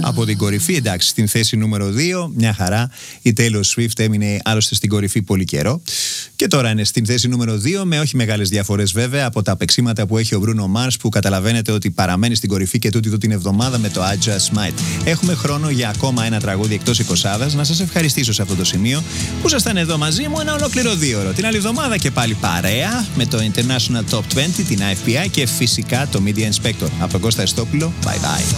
από την κορυφή. Εντάξει, στην θέση νούμερο 2, μια χαρά. Η Taylor Swift έμεινε άλλωστε στην κορυφή πολύ καιρό. Και τώρα είναι στην θέση νούμερο 2, με όχι μεγάλες διαφορές βέβαια από τα παίξήματα που έχει ο Bruno Mars, που καταλαβαίνετε ότι παραμένει στην κορυφή και τούτη εδώ την εβδομάδα με το I Just Might. Έχουμε χρόνο για ακόμα ένα τραγούδι εκτός εικοσάδας. Να σας ευχαριστήσω σε αυτό το σημείο που ήσασταν εδώ μαζί μου ένα ολόκληρο 2ωρο. Την άλλη εβδομάδα και πάλι παρέα με το International Top 20, την IFPI και φυσικά το Media Inspector. Από τον Κώστα Εστόπουλο. Bye bye.